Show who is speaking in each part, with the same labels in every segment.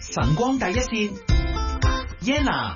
Speaker 1: 晨光第一線 Yenna。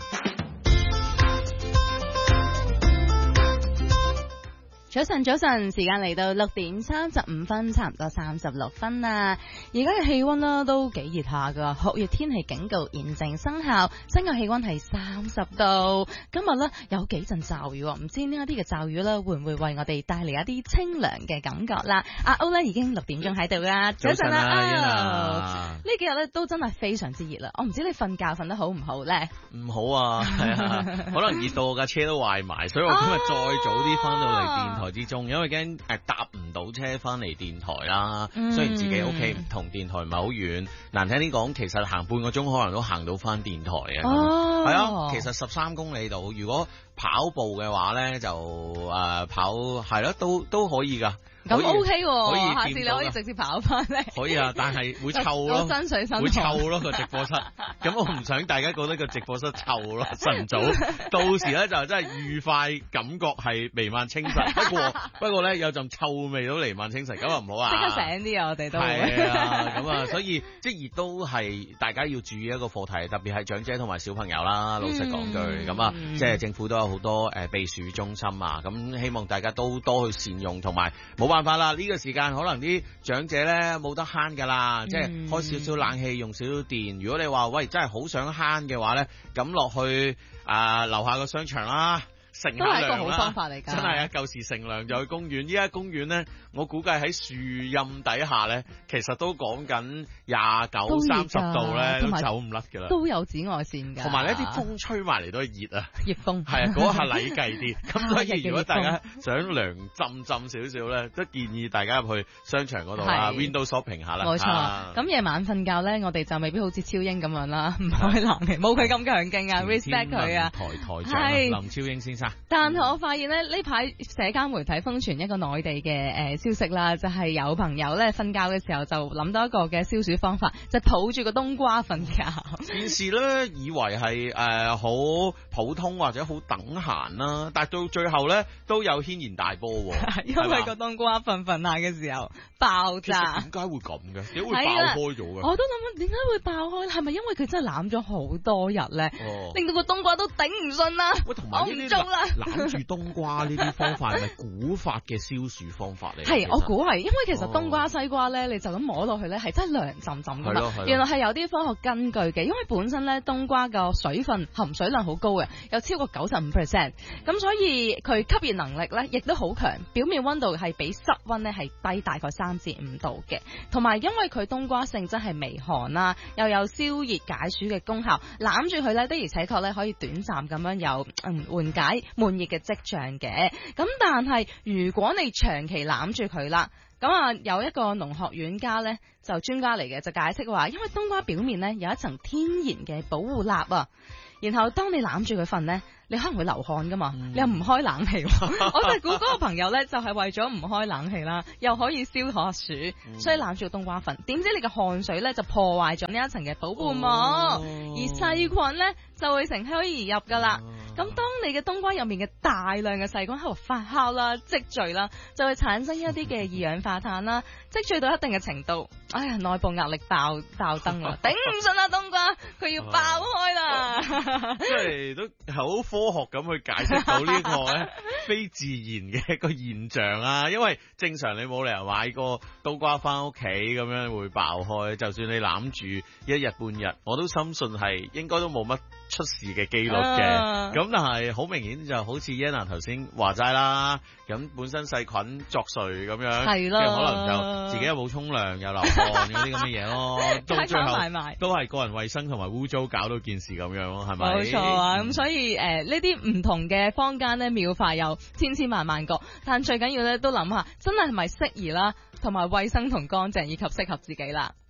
Speaker 2: 早晨，時間嚟到6:35，差唔多36分啦。而家嘅氣溫啦都幾熱下噶，酷熱天氣警告現正生效，新嘅氣溫係30度。今日呢有幾陣驟雨，唔知呢一啲嘅驟雨呢會唔會為我哋帶嚟一啲清涼嘅感覺啦？阿歐呢已經6點鐘喺度啦，早晨啦，呢幾日呢都真係非常之熱啦。我唔知你瞓覺瞓得好唔好呢？
Speaker 3: 唔好啊，係啊，可能熱到我架車都壞埋，所以我今日再早啲翻到嚟電台之中，因為驚搭唔到車翻嚟電台啦。雖然自己屋企同電台唔係好遠，難聽啲講，其實行半個鐘可能都行到翻電台啊。係啊，其實13公里度，如果跑步嘅話咧，就跑係咯，都可以噶。
Speaker 2: 咁 OK 喎，
Speaker 3: 可以
Speaker 2: 下次你可以直接跑翻嚟。
Speaker 3: 可以啊，但係會臭咯，
Speaker 2: 身水身汗
Speaker 3: 會臭咯個直播室。咁我唔想大家覺得個直播室臭咯。晨早到時咧就真係愉快，感覺係彌漫清晨。不過咧有陣臭味都彌漫清晨，咁啊唔好啊。
Speaker 2: 即刻醒啲啊！我哋都
Speaker 3: 係啊，咁啊，所以即係熱都係大家要注意一個課題，特別係長者同埋小朋友啦。老實講句，咁啊，即係政府都有好多避暑中心啊，咁希望大家都多去善用，同埋冇辦法啦，呢個時間可能啲長者咧冇得慳噶啦，即係開少少冷氣，用少少電。如果你話喂真係好想慳嘅話咧，咁落去樓下個商場啦。都係一個好方法嚟㗎，真係啊！舊時乘涼就去公園，依家公園咧，我估計喺樹蔭底下咧，其實都講緊29-30度咧，都走唔甩㗎啦。都有紫外線㗎，同埋呢啲風吹埋嚟都係熱啊，熱風係啊，嗰下禮計啲。咁所以如果大家想涼浸少少咧，都建議大家入去商場嗰度啦 ，window shopping 下啦。冇錯，咁夜晚瞓覺咧，我哋就未必好似超英咁樣啦，唔開冷氣，冇佢咁強勁啊 ，respect 佢啊，台長林超英先生。但係我發現咧，呢排社交媒體瘋傳一個內地嘅消息啦，就係有朋友咧瞓覺嘅時候就諗到一個嘅消暑方法，就抱住個冬瓜瞓覺。件事咧以為係好普通或者好等閒啦，但係到最後咧都有軒然大波喎，因為個冬瓜瞓下嘅時候爆炸。點解會咁嘅？點會爆開咗嘅？我都諗點解會爆開？係咪因為佢真係攬咗好多日咧，令到個冬瓜都頂唔順啦？我唔做啦。攬住冬瓜呢啲方法係咪古法嘅消暑方法嚟？係，我估係，因為其實冬瓜、西瓜咧，你就咁摸落去咧，係真係涼浸浸㗎嘛。原來係有啲科學根據嘅，因為本身咧冬瓜個水分含水量好高嘅，有超過95%，咁所以佢吸熱能力咧亦都好強，表面溫度係比室溫咧係低大概3至5度嘅，同埋因為佢冬瓜性質係微寒啦，又有消熱解暑嘅功效，攬住佢咧的而且確咧可以短暫咁樣有緩解悶熱嘅跡象嘅，咁但係如果你長期攬住佢啦，咁有一個農學院家咧就專家嚟嘅，就解釋話，因為冬瓜表面咧有一層天然嘅保護蠟啊，然後當你攬住佢瞓咧，你可能會流汗噶嘛，你又唔開冷氣，我就估嗰個朋友咧就係為咗唔開冷氣啦，又可以消下暑，所以攬住個冬瓜瞓。點知你嘅汗水咧就破壞咗呢一層嘅保護膜，而細菌咧就會乘虛而入噶啦。咁當你嘅冬瓜入面嘅大量嘅細菌喺度發酵啦、積聚啦，就會產生一啲嘅二氧化碳啦，積聚到一定嘅程度，哎呀，內部壓力爆燈啦，頂唔順啦，冬瓜佢要爆開啦， 即係都好科學咁去解釋到呢個咧非自然嘅一個現象啊，因為正常你冇理由買個冬瓜翻屋企咁樣會爆開，就算你攬住一日半日，我都深信係應該都冇乜出事嘅機率嘅。咁但係好明顯就好似 Yenna 頭先話齋啦，咁本身細菌作祟咁樣，係咯，可能就自己又冇沖涼又流汗嗰啲咁嘅嘢咯，到最後都係個人衛生同埋污糟搞到件事咁樣咯，係咪？冇錯啊，咁所以呢啲唔同嘅坊間咧妙法有千萬個，但最緊要咧都諗下，真係咪適宜啦，同埋衛生同乾淨以及適合自己啦。